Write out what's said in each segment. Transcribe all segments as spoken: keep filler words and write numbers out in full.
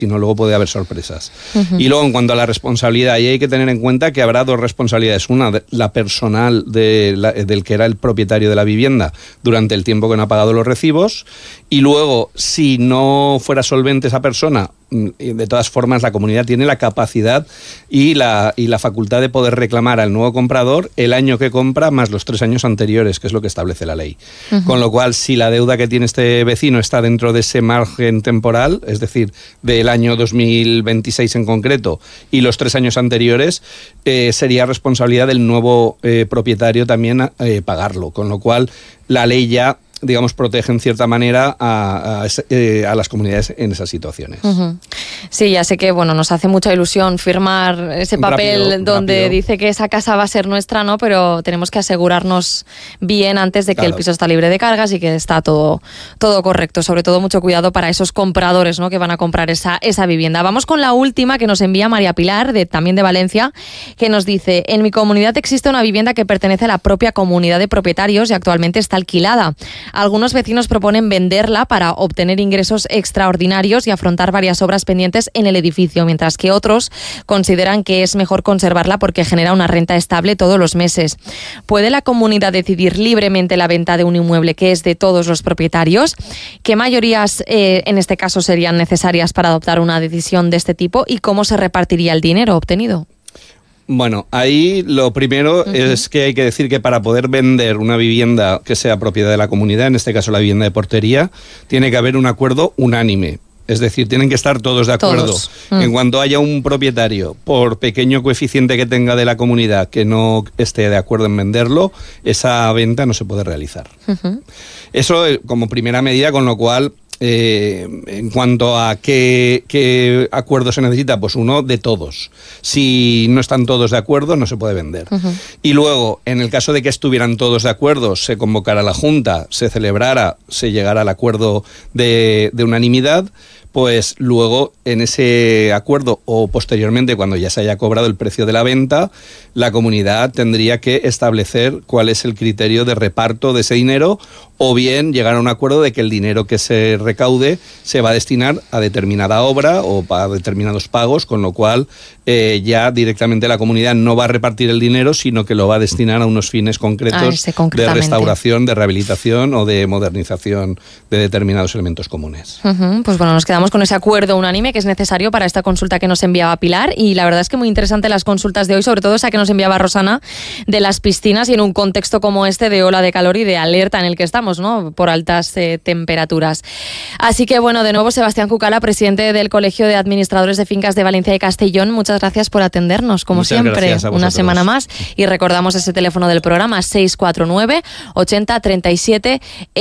sino luego puede haber sorpresas. Uh-huh. Y luego, en cuanto a la responsabilidad, ahí hay que tener en cuenta que habrá dos responsabilidades. Una, la personal de la, del que era el propietario de la vivienda durante el tiempo que no ha pagado los recibos, y luego, si no fuera solvente esa persona, de todas formas la comunidad tiene la capacidad y la, y la facultad de poder reclamar al nuevo comprador el año que compra más los tres años anteriores, que es lo que establece la ley. Uh-huh. Con lo cual, si la deuda que tiene este vecino está dentro de ese margen temporal, es decir, del año dos mil veintiséis en concreto y los tres años anteriores, eh, sería responsabilidad del nuevo eh, propietario también eh, pagarlo. Con lo cual, la ley ya, digamos, protege en cierta manera a, a, eh, a las comunidades en esas situaciones. Uh-huh. Sí, ya sé que bueno, nos hace mucha ilusión firmar ese papel rápido, donde rápido. dice que esa casa va a ser nuestra, ¿no? Pero tenemos que asegurarnos bien antes de que claro. el piso está libre de cargas y que está todo, todo correcto. Sobre todo, mucho cuidado para esos compradores, ¿no? Que van a comprar esa, esa vivienda. Vamos con la última que nos envía María Pilar, de, también de Valencia, que nos dice: en mi comunidad existe una vivienda que pertenece a la propia comunidad de propietarios y actualmente está alquilada. Algunos vecinos proponen venderla para obtener ingresos extraordinarios y afrontar varias obras pendientes en el edificio, mientras que otros consideran que es mejor conservarla porque genera una renta estable todos los meses. ¿Puede la comunidad decidir libremente la venta de un inmueble que es de todos los propietarios? ¿Qué mayorías eh, en este caso serían necesarias para adoptar una decisión de este tipo y cómo se repartiría el dinero obtenido? Bueno, ahí lo primero uh-huh. es que hay que decir que para poder vender una vivienda que sea propiedad de la comunidad, en este caso la vivienda de portería, tiene que haber un acuerdo unánime. Es decir, tienen que estar todos de acuerdo. Todos. Mm. En cuanto haya un propietario, por pequeño coeficiente que tenga de la comunidad, que no esté de acuerdo en venderlo, esa venta no se puede realizar. Uh-huh. Eso como primera medida, con lo cual, Eh, en cuanto a qué, qué acuerdo se necesita, pues uno de todos. Si no están todos de acuerdo, no se puede vender. Uh-huh. Y luego, en el caso de que estuvieran todos de acuerdo, se convocara la Junta, se celebrara, se llegara al acuerdo de, de unanimidad, pues luego en ese acuerdo o posteriormente, cuando ya se haya cobrado el precio de la venta, la comunidad tendría que establecer cuál es el criterio de reparto de ese dinero, o bien llegar a un acuerdo de que el dinero que se recaude se va a destinar a determinada obra o a determinados pagos, con lo cual eh, ya directamente la comunidad no va a repartir el dinero, sino que lo va a destinar a unos fines concretos de restauración, de rehabilitación o de modernización de determinados elementos comunes. Uh-huh. Pues bueno, nos quedamos con ese acuerdo unánime que es necesario para esta consulta que nos enviaba Pilar, y la verdad es que muy interesante las consultas de hoy, sobre todo esa que nos enviaba Rosana de las piscinas, y en un contexto como este de ola de calor y de alerta en el que estamos, ¿no? Por altas eh, temperaturas. Así que bueno, de nuevo Sebastián Cucala, presidente del Colegio de Administradores de Fincas de Valencia y Castellón, muchas gracias por atendernos, como muchas siempre, una semana más, y recordamos ese teléfono del programa seis cuatro nueve, ochenta, treinta y siete,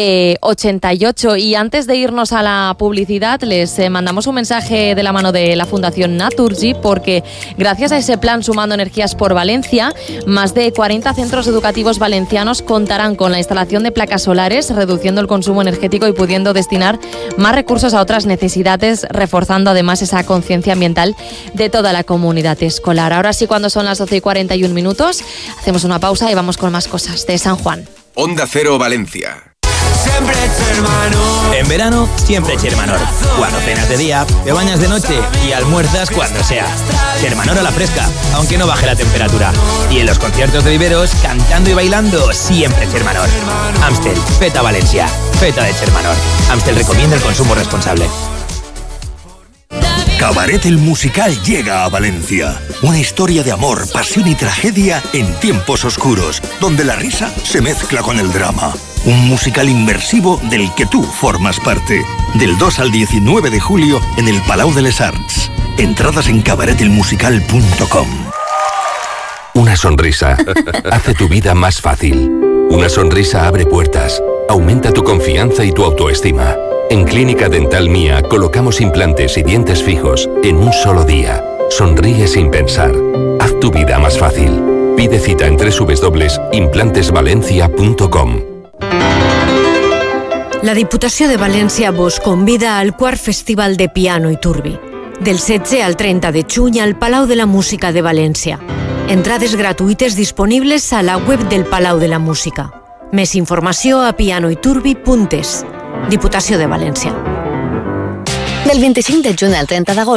ochenta y ocho. Y antes de irnos a la publicidad, les eh, mandamos un mensaje de la mano de la Fundación Naturgy, porque gracias a ese plan Sumando Energías por Valencia, más de cuarenta centros educativos valencianos contarán con la instalación de placas solares, reduciendo el consumo energético y pudiendo destinar más recursos a otras necesidades, reforzando además esa conciencia ambiental de toda la comunidad escolar. Ahora sí, cuando son las doce y cuarenta y un minutos, hacemos una pausa y vamos con más cosas de San Juan. Onda Cero Valencia. Siempre Chermanor. En verano, siempre Chermanor. Cuando cenas de día, te bañas de noche y almuerzas cuando sea. Chermanor a la fresca, aunque no baje la temperatura. Y en los conciertos de viveros, cantando y bailando, siempre Chermanor. Amstel, Feta Valencia. Feta de Chermanor. Amstel recomienda el consumo responsable. Cabaret el Musical llega a Valencia. Una historia de amor, pasión y tragedia en tiempos oscuros, donde la risa se mezcla con el drama. Un musical inmersivo del que tú formas parte. Del dos al diecinueve de julio en el Palau de les Arts. Entradas en cabaret el musical punto com. Una sonrisa hace tu vida más fácil. Una sonrisa abre puertas, aumenta tu confianza y tu autoestima. En Clínica Dental Mía colocamos implantes y dientes fijos en un solo día. Sonríe sin pensar. Haz tu vida más fácil. Pide cita en doble u doble u doble u punto implantes valencia punto com. La Diputació de València vos convida al quart Festival de Piano i Turbi. Del setze al trenta de juny al Palau de la Música de València. Entrades gratuïtes disponibles a la web del Palau de la Música. Més informació a pianoiturbi punt es. Diputació de València. Del vint-i-cinc de juny al trenta d'agost